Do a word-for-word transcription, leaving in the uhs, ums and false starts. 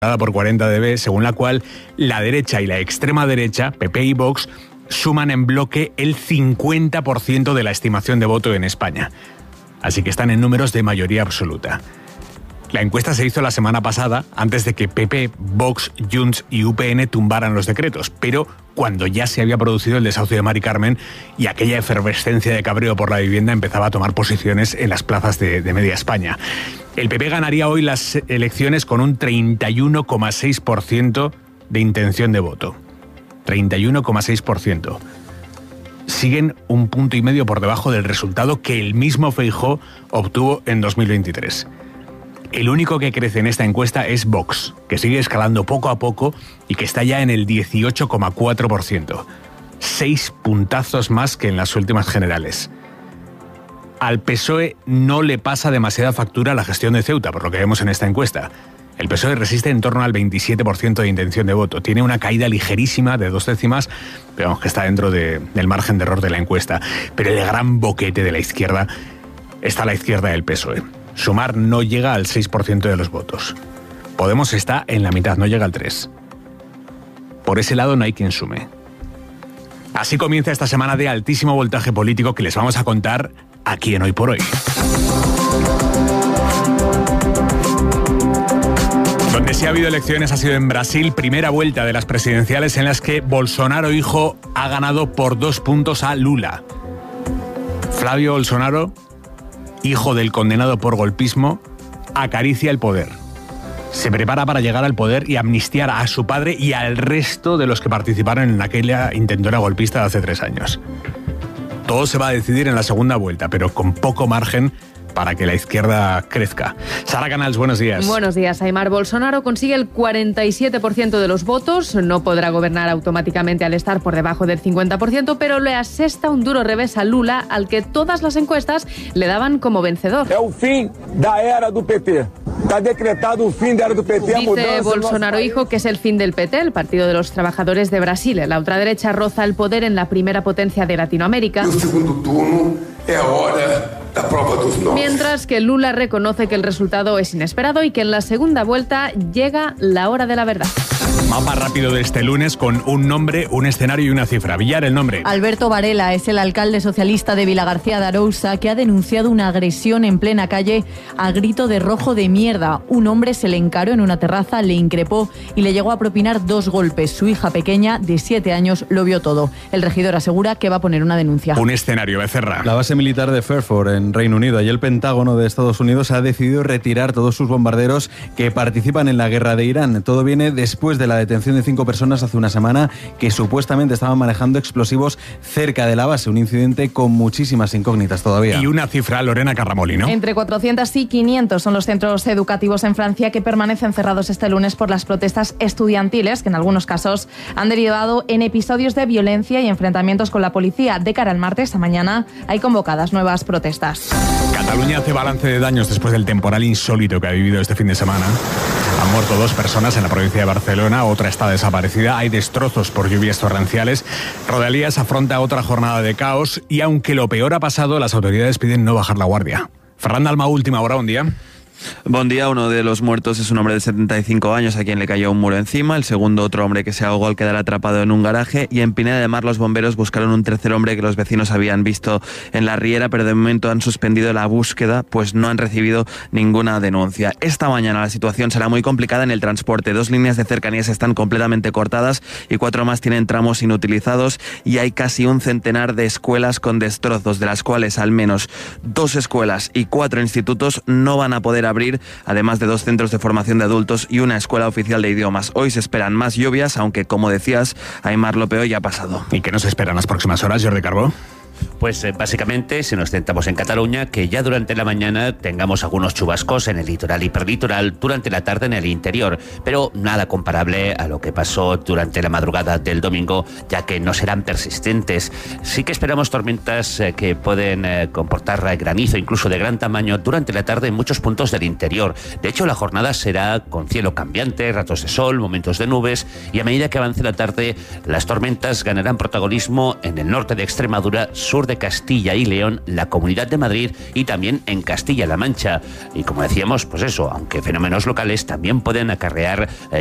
por cuarenta D B, según la cual la derecha y la extrema derecha, P P y Vox, suman en bloque el cincuenta por ciento de la estimación de voto en España. Así que están en números de mayoría absoluta. La encuesta se hizo la semana pasada, antes de que P P, Vox, Junts y U P N tumbaran los decretos, pero cuando ya se había producido el desahucio de Mari Carmen y aquella efervescencia de cabreo por la vivienda empezaba a tomar posiciones en las plazas de, de media España. El P P ganaría hoy las elecciones con un treinta y uno coma seis por ciento de intención de voto. treinta y uno coma seis por ciento. Siguen un punto y medio por debajo del resultado que el mismo Feijóo obtuvo en dos mil veintitrés. El único que crece en esta encuesta es Vox, que sigue escalando poco a poco y que está ya en el dieciocho coma cuatro por ciento. Seis puntazos más que en las últimas generales. Al P S O E no le pasa demasiada factura la gestión de Ceuta, por lo que vemos en esta encuesta. El P S O E resiste en torno al veintisiete por ciento de intención de voto. Tiene una caída ligerísima de dos décimas, pero vamos, que está dentro de, del margen de error de la encuesta. Pero el gran boquete de la izquierda está a la izquierda del P S O E. Sumar no llega al seis por ciento de los votos. Podemos está en la mitad, no llega al tres por ciento. Por ese lado no hay quien sume. Así comienza esta semana de altísimo voltaje político que les vamos a contar aquí en Hoy por Hoy. Donde sí ha habido elecciones ha sido en Brasil, primera vuelta de las presidenciales en las que Bolsonaro hijo ha ganado por dos puntos a Lula. Flávio Bolsonaro, hijo del condenado por golpismo, acaricia el poder. Se prepara para llegar al poder y amnistiar a su padre y al resto de los que participaron en aquella intentona golpista de hace tres años. Todo se va a decidir en la segunda vuelta, pero con poco margen para que la izquierda crezca. Sara Canals, buenos días. Buenos días, Aimar. Bolsonaro consigue el cuarenta y siete por ciento de los votos, no podrá gobernar automáticamente al estar por debajo del cincuenta por ciento, pero le asesta un duro revés a Lula, al que todas las encuestas le daban como vencedor. Es el fin de la era del P T. Está decretado el fin de la era del P T. Dice Bolsonaro hijo que es el fin del P T, el Partido de los Trabajadores de Brasil. La ultraderecha roza el poder en la primera potencia de Latinoamérica. El segundo turno es hora la prueba dos nombres. Mientras que Lula reconoce que el resultado es inesperado y que en la segunda vuelta llega la hora de la verdad. Mapa rápido de este lunes con un nombre, un escenario y una cifra. Villar, el nombre. Alberto Varela es el alcalde socialista de Vilagarcía de Arousa que ha denunciado una agresión en plena calle a grito de rojo de mierda. Un hombre se le encaró en una terraza, le increpó y le llegó a propinar dos golpes. Su hija pequeña, de siete años, lo vio todo. El regidor asegura que va a poner una denuncia. Un escenario, Becerra. La base militar de Fairford, en Reino Unido, y el Pentágono de Estados Unidos ha decidido retirar todos sus bombarderos que participan en la guerra de Irán. Todo viene después de la detención de cinco personas hace una semana que supuestamente estaban manejando explosivos cerca de la base. Un incidente con muchísimas incógnitas todavía. Y una cifra, Lorena Carramoli, ¿no? Entre cuatrocientos y quinientos son los centros educativos en Francia que permanecen cerrados este lunes por las protestas estudiantiles, que en algunos casos han derivado en episodios de violencia y enfrentamientos con la policía. De cara al martes, a mañana, hay convocadas nuevas protestas. Cataluña hace balance de daños después del temporal insólito que ha vivido este fin de semana. Han muerto dos personas en la provincia de Barcelona, otra está desaparecida, hay destrozos por lluvias torrenciales. Rodalías afronta otra jornada de caos y aunque lo peor ha pasado, las autoridades piden no bajar la guardia. Ferran Dalmau, última hora, un día. Buen día. Uno de los muertos es un hombre de setenta y cinco años a quien le cayó un muro encima. El segundo, otro hombre que se ahogó al quedar atrapado en un garaje. Y en Pineda de Mar los bomberos buscaron un tercer hombre que los vecinos habían visto en la riera, pero de momento han suspendido la búsqueda, pues no han recibido ninguna denuncia. Esta mañana la situación será muy complicada en el transporte. Dos líneas de cercanías están completamente cortadas y cuatro más tienen tramos inutilizados y hay casi un centenar de escuelas con destrozos, de las cuales al menos dos escuelas y cuatro institutos no van a poder abrir, además de dos centros de formación de adultos y una escuela oficial de idiomas. Hoy se esperan más lluvias, aunque, como decías, Aimar, lo peor ya ha pasado. ¿Y qué nos esperan las próximas horas, Jordi Carbó? Pues eh, básicamente, si nos centramos en Cataluña, que ya durante la mañana tengamos algunos chubascos en el litoral y hiperlitoral, durante la tarde en el interior, pero nada comparable a lo que pasó durante la madrugada del domingo, ya que no serán persistentes. Sí que esperamos tormentas eh, que pueden eh, comportar eh, granizo, incluso de gran tamaño, durante la tarde en muchos puntos del interior. De hecho, la jornada será con cielo cambiante, ratos de sol, momentos de nubes, y a medida que avance la tarde, las tormentas ganarán protagonismo en el norte de Extremadura, sur de Castilla y León, la Comunidad de Madrid y también en Castilla-La Mancha. Y como decíamos, pues eso, aunque fenómenos locales también pueden acarrear eh,